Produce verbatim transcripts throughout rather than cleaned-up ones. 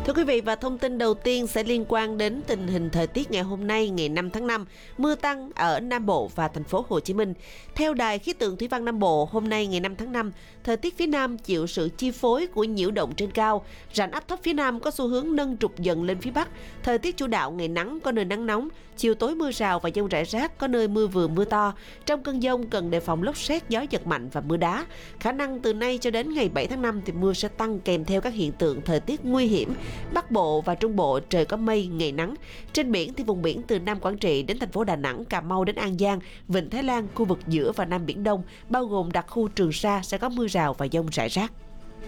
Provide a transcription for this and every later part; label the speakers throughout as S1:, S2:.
S1: Thưa quý vị, và thông tin đầu tiên sẽ liên quan đến tình hình thời tiết ngày hôm nay, ngày năm tháng năm, mưa tăng ở Nam Bộ và thành phố Hồ Chí Minh. Theo Đài khí tượng thủy văn Nam Bộ, hôm nay ngày năm tháng năm, thời tiết phía Nam chịu sự chi phối của nhiễu động trên cao, rãnh áp thấp phía Nam có xu hướng nâng trục dần lên phía Bắc. Thời tiết chủ đạo ngày nắng, có nơi nắng nóng, chiều tối mưa rào và dông rải rác, có nơi mưa vừa mưa to. Trong cơn dông cần đề phòng lốc sét, gió giật mạnh và mưa đá. Khả năng từ nay cho đến ngày bảy tháng năm thì mưa sẽ tăng kèm theo các hiện tượng thời tiết nguy hiểm. Bắc Bộ và Trung Bộ trời có mây, ngày nắng. Trên biển thì vùng biển từ Nam Quảng Trị đến thành phố Đà Nẵng, Cà Mau đến An Giang, Vịnh Thái Lan, khu vực giữa và Nam Biển Đông, bao gồm đặc khu Trường Sa sẽ có mưa rào và dông rải rác.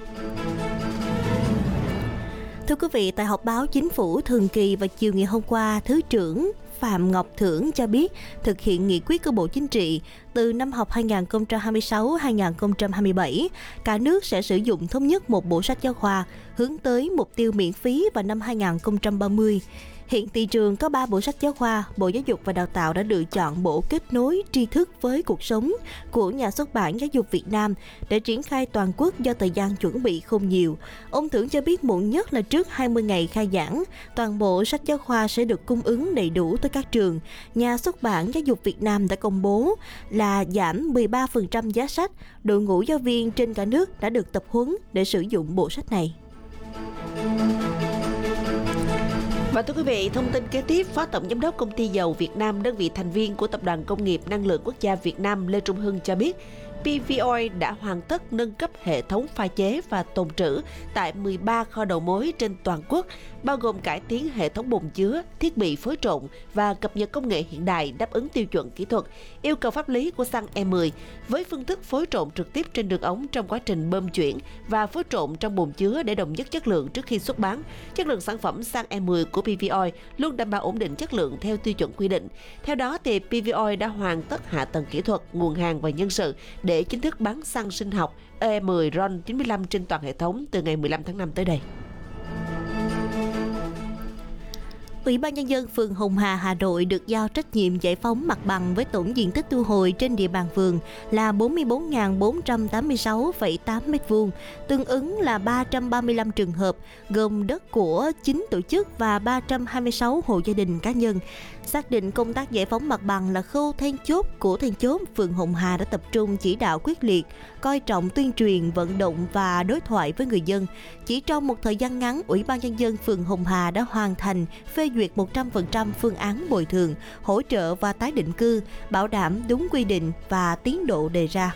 S2: Thưa quý vị, tại họp báo Chính phủ thường kỳ vào chiều ngày hôm qua, Thứ trưởng Phạm Ngọc Thưởng cho biết thực hiện nghị quyết của Bộ Chính trị từ năm học hai nghìn không trăm hai mươi sáu hai nghìn không trăm hai mươi bảy, cả nước sẽ sử dụng thống nhất một bộ sách giáo khoa hướng tới mục tiêu miễn phí vào năm hai nghìn không trăm ba mươi. Hiện thị trường có ba bộ sách giáo khoa, Bộ Giáo dục và Đào tạo đã lựa chọn bộ kết nối tri thức với cuộc sống của nhà xuất bản Giáo dục Việt Nam để triển khai toàn quốc do thời gian chuẩn bị không nhiều. Ông Thưởng cho biết muộn nhất là trước hai mươi ngày khai giảng, toàn bộ sách giáo khoa sẽ được cung ứng đầy đủ tới các trường. Nhà xuất bản Giáo dục Việt Nam đã công bố là giảm mười ba phần trăm giá sách, đội ngũ giáo viên trên cả nước đã được tập huấn để sử dụng bộ sách này.
S1: Và thưa quý vị, thông tin kế tiếp, Phó Tổng Giám đốc Công ty Dầu Việt Nam, đơn vị thành viên của Tập đoàn Công nghiệp Năng lượng Quốc gia Việt Nam Lê Trung Hưng cho biết, pê vê Oil đã hoàn tất nâng cấp hệ thống pha chế và tồn trữ tại mười ba kho đầu mối trên toàn quốc, bao gồm cải tiến hệ thống bồn chứa, thiết bị phối trộn và cập nhật công nghệ hiện đại đáp ứng tiêu chuẩn kỹ thuật, yêu cầu pháp lý của xăng E mười, với phương thức phối trộn trực tiếp trên đường ống trong quá trình bơm chuyển và phối trộn trong bồn chứa để đồng nhất chất lượng trước khi xuất bán. Chất lượng sản phẩm xăng E mười của pê vê Oil luôn đảm bảo ổn định chất lượng theo tiêu chuẩn quy định. Theo đó, thì pê vê Oil đã hoàn tất hạ tầng kỹ thuật, nguồn hàng và nhân sự để chính thức bán xăng sinh học E mười RON chín mươi lăm trên toàn hệ thống từ ngày mười lăm tháng năm tới đây.
S2: Ủy ban Nhân dân phường Hồng Hà, Hà Nội được giao trách nhiệm giải phóng mặt bằng với tổng diện tích thu hồi trên địa bàn phường là bốn mươi bốn nghìn bốn trăm tám mươi sáu phẩy tám mét vuông, tương ứng là ba trăm ba mươi lăm trường hợp, gồm đất của chín tổ chức và ba trăm hai mươi sáu hộ gia đình cá nhân. Xác định công tác giải phóng mặt bằng là khâu then chốt của then chốt, phường Hồng Hà đã tập trung chỉ đạo quyết liệt, coi trọng tuyên truyền, vận động và đối thoại với người dân. Chỉ trong một thời gian ngắn, Ủy ban Nhân dân phường Hồng Hà đã hoàn thành phê duyệt một trăm phần trăm phương án bồi thường, hỗ trợ và tái định cư, bảo đảm đúng quy định và tiến độ đề ra.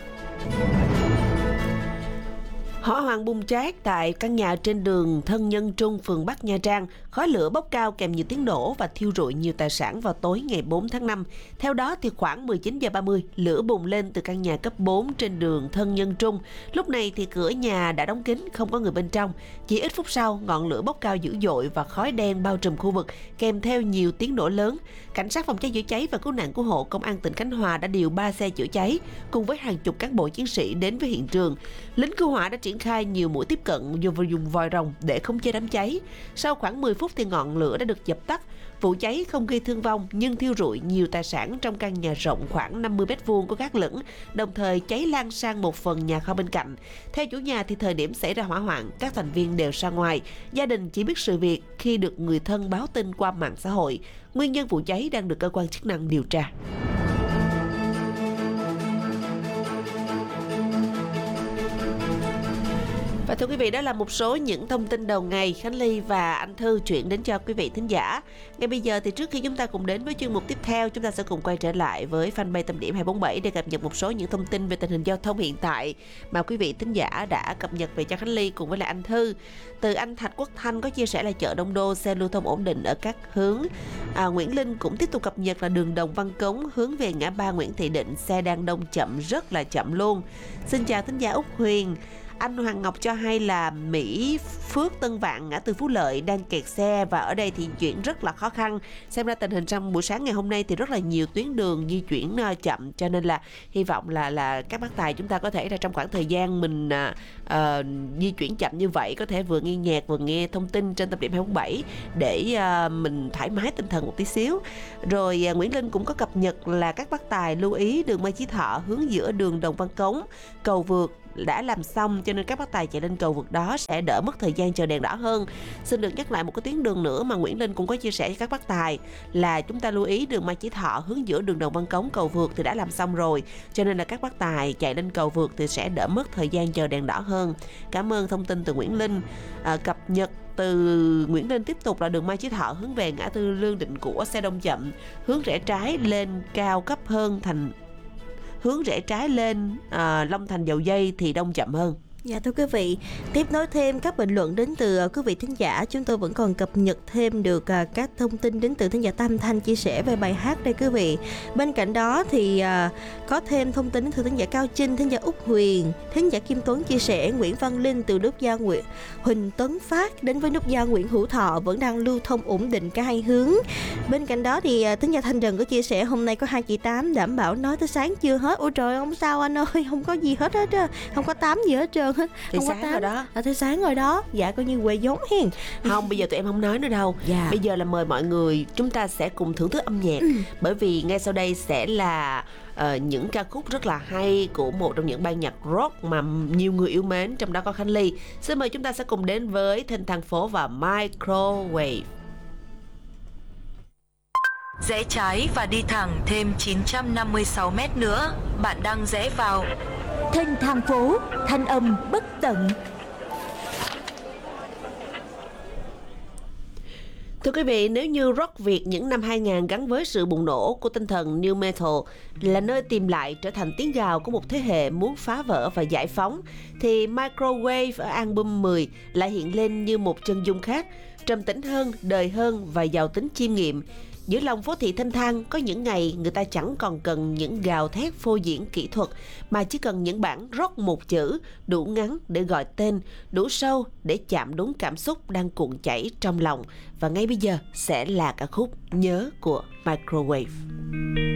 S1: Hỏa hoạn bùng cháy tại căn nhà trên đường Thân Nhân Trung, phường Bắc Nha Trang. Khói lửa bốc cao kèm nhiều tiếng nổ và thiêu rụi nhiều tài sản vào tối ngày bốn tháng năm. Theo đó, thì khoảng mười chín giờ ba mươi, lửa bùng lên từ căn nhà cấp bốn trên đường Thân Nhân Trung. Lúc này thì cửa nhà đã đóng kín, không có người bên trong. Chỉ ít phút sau, ngọn lửa bốc cao dữ dội và khói đen bao trùm khu vực, kèm theo nhiều tiếng nổ lớn. Cảnh sát phòng cháy chữa cháy và cứu nạn cứu hộ Công an tỉnh Khánh Hòa đã điều ba xe chữa cháy cùng với hàng chục cán bộ chiến sĩ đến với hiện trường. Lính cứu hỏa đã triển khai nhiều mũi tiếp cận và dùng vòi rồng để khống chế đám cháy. Sau khoảng mười phút thì ngọn lửa đã được dập tắt. Vụ cháy không gây thương vong nhưng thiêu rụi nhiều tài sản trong căn nhà rộng khoảng năm mươi mét vuông của gác lửng, đồng thời cháy lan sang một phần nhà kho bên cạnh. Theo chủ nhà thì thời điểm xảy ra hỏa hoạn, các thành viên đều ra ngoài. Gia đình chỉ biết sự việc khi được người thân báo tin qua mạng xã hội. Nguyên nhân vụ cháy đang được cơ quan chức năng điều tra. Và thưa quý vị, đó là một số những thông tin đầu ngày Khánh Ly và anh Thư chuyển đến cho quý vị thính giả. Ngay bây giờ thì trước khi chúng ta cùng đến với chuyên mục tiếp theo, chúng ta sẽ cùng quay trở lại với fanpage Tâm điểm hai bốn bảy để cập nhật một số những thông tin về tình hình giao thông hiện tại mà quý vị thính giả đã cập nhật về cho Khánh Ly cùng với lại anh Thư. Từ anh Thạch Quốc Thanh có chia sẻ là chợ Đông Đô xe lưu thông ổn định ở các hướng. À, Nguyễn Linh cũng tiếp tục cập nhật là đường Đồng Văn Cống hướng về ngã ba Nguyễn Thị Định xe đang đông chậm, rất là chậm luôn. Xin chào thính giả Úc Huyền. Anh Hoàng Ngọc cho hay là Mỹ Phước Tân Vạn ngã tư Phú Lợi đang kẹt xe và ở đây thì chuyển rất là khó khăn. Xem ra tình hình trong buổi sáng ngày hôm nay thì rất là nhiều tuyến đường di chuyển chậm, cho nên là hy vọng là là các bác tài chúng ta có thể là trong khoảng thời gian mình uh, di chuyển chậm như vậy có thể vừa nghe nhạc vừa nghe thông tin trên Tâm điểm hai bốn bảy để uh, mình thoải mái tinh thần một tí xíu. Rồi uh, Nguyễn Linh cũng có cập nhật là các bác tài lưu ý đường Mai Chí Thọ hướng giữa đường Đồng Văn Cống, cầu vượt đã làm xong cho nên các bác tài chạy lên cầu vượt đó sẽ đỡ mất thời gian gian chờ đèn đỏ hơn. Xin được nhắc lại một cái tuyến đường nữa mà Nguyễn Linh cũng có chia sẻ cho các bác tài là chúng ta lưu ý đường Mai Chí Thọ hướng giữa đường Đồng Văn Cống cầu vượt thì đã làm xong rồi, cho nên là các bác tài chạy lên cầu vượt thì sẽ đỡ mất thời gian chờ đèn đỏ hơn. Cảm ơn thông tin từ Nguyễn Linh. À, cập nhật từ Nguyễn Linh tiếp tục là đường Mai Chí Thọ hướng về ngã tư Lương Định Của xe đông chậm, hướng rẽ trái lên cao cấp hơn thành hướng rẽ trái lên à, Long Thành Dầu Dây thì đông chậm hơn.
S2: Dạ thưa quý vị, tiếp nối thêm các bình luận đến từ quý vị thính giả, chúng tôi vẫn còn cập nhật thêm được các thông tin đến từ thính giả Tam Thanh chia sẻ về bài hát đây quý vị. Bên cạnh đó thì có thêm thông tin đến từ thính giả Cao Trinh, thính giả Úc Huyền, thính giả Kim Tuấn chia sẻ Nguyễn Văn Linh từ nút giao Nguyễn Huỳnh Tấn Phát đến với nút giao Nguyễn Hữu Thọ vẫn đang lưu thông ổn định cả hai hướng. Bên cạnh đó thì thính giả Thanh Trần có chia sẻ hôm nay có hai chị Tám đảm bảo nói tới sáng chưa hết. Ôi trời, không sao anh ơi, không có gì hết hết á, không có Tám gì hết trơn.
S1: Thì
S2: không
S1: sáng rồi đó.
S2: À, thì sáng rồi đó. Dạ coi như quê giống hen.
S1: Không, bây giờ tụi em không nói nữa đâu.
S2: Dạ.
S1: Bây giờ là mời mọi người chúng ta sẽ cùng thưởng thức âm nhạc. ừ. Bởi vì ngay sau đây sẽ là uh, những ca khúc rất là hay của một trong những ban nhạc rock mà nhiều người yêu mến, trong đó có Khánh Ly. Xin mời chúng ta sẽ cùng đến với Thinh Thang Phố và Microwave.
S3: Rẽ trái và đi thẳng thêm chín trăm năm mươi sáu mét nữa, bạn đang rẽ vào
S4: Thinh Thang Phố, thanh âm bất tận.
S1: Thưa quý vị, nếu như rock Việt những năm hai nghìn gắn với sự bùng nổ của tinh thần New Metal là nơi tìm lại trở thành tiếng gào của một thế hệ muốn phá vỡ và giải phóng, thì Microwave ở album mười lại hiện lên như một chân dung khác, trầm tĩnh hơn, đời hơn và giàu tính chiêm nghiệm. Giữa lòng phố thị thanh thang, có những ngày người ta chẳng còn cần những gào thét phô diễn kỹ thuật, mà chỉ cần những bản rock một chữ, đủ ngắn để gọi tên, đủ sâu để chạm đúng cảm xúc đang cuộn chảy trong lòng. Và ngay bây giờ sẽ là ca khúc Nhớ của Microwave.